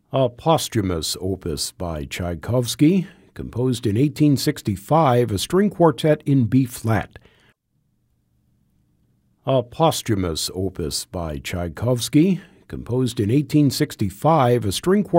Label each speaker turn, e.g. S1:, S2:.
S1: A posthumous opus by Tchaikovsky, composed in 1865, a string quartet in B-flat. A posthumous opus by Tchaikovsky, composed in 1865, a string quartet